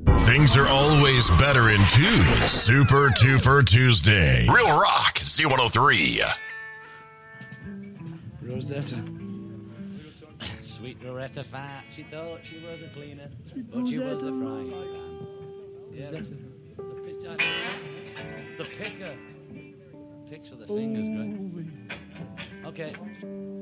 Things are always better in twos. Super Twofer Tuesday. Real Rock, Z103. Rosetta. Sweet Rosetta Fat. She thought she was a cleaner, but she was a frying pan. Yeah, the picker. Picks with the fingers, great. Okay.